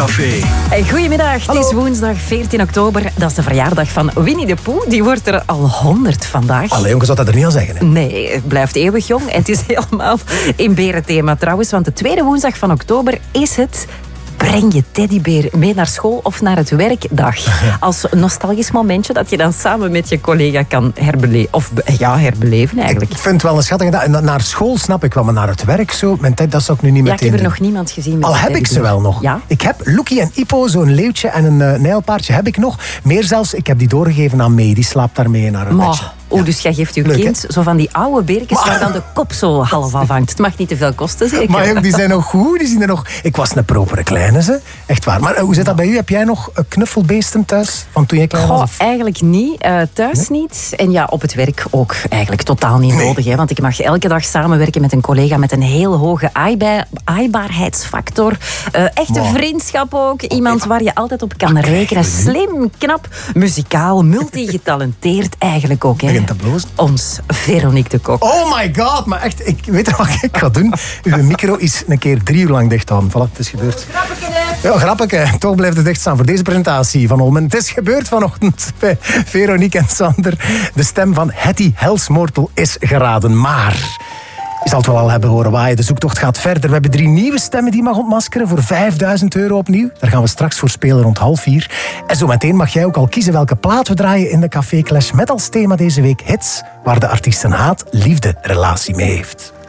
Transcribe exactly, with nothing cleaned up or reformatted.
Café. Hey, goedemiddag, het is woensdag veertien oktober. Dat is de verjaardag van Winnie de Pooh. Die wordt er al honderd vandaag. Allee, jongens, zou dat er niet aan zeggen. Hè? Nee, het blijft eeuwig jong. En het is helemaal in berenthema trouwens. Want de tweede woensdag van oktober is het... Breng je teddybeer mee naar school of naar het werkdag. Als nostalgisch momentje dat je dan samen met je collega kan herbeleven. Of ja, herbeleven eigenlijk. Ik vind het wel een schattige dag. En naar school snap ik wel, maar naar het werk zo. Mijn tijd, dat zou ik nu niet Ja, meteen ik heb er doen. nog niemand gezien met Al een heb ik ze teddybeer. wel nog. Ja? Ik heb Loekie en Ippo, zo'n leeuwtje en een uh, nijlpaardje heb ik nog. Meer zelfs, ik heb die doorgegeven aan May. Die slaapt daarmee naar een Maar, bedje. oh, Ja. dus jij geeft je Leuk, kind zo van die oude beertjes Maar- waar dan de kop zo half afhangt. Het mag niet te veel kosten, zeker? Maar jong, die zijn nog goed. Die zien er nog... Ik was een propere kleine, ze. Echt waar. Maar uh, hoe zit dat bij u? Heb jij nog uh, knuffelbeesten thuis? Van toen je klein was? Goh, Of... eigenlijk niet. Uh, thuis niet. En ja, op het werk ook eigenlijk totaal niet Nee. nodig. Hè? Want ik mag elke dag samenwerken met een collega met een heel hoge aaibaar- aaibaarheidsfactor. Uh, echte Wow. vriendschap ook. Iemand waar je altijd op kan Wat krijgen rekenen. we nu? Slim, knap, muzikaal, multigetalenteerd eigenlijk ook. Hè? Begint te blozen. Ons Veronique de Kok. Oh my god, maar echt, ik weet je wat ik ga doen? Uw micro is een keer drie uur lang dicht houden. Voilà, het is gebeurd. Ja, grappig, toch blijft het dicht staan voor deze presentatie van Olmen. Het is gebeurd vanochtend bij Veronique en Sander. De stem van Hetty Helsmoortel is geraden, maar... Je zal het wel al hebben horen waaien. De zoektocht gaat verder. We hebben drie nieuwe stemmen die mag ontmaskeren voor vijfduizend euro opnieuw. Daar gaan we straks voor spelen rond half vier. En zometeen mag jij ook al kiezen welke plaat we draaien in de Café Clash. Met als thema deze week hits waar de artiest een haat-liefde relatie mee heeft.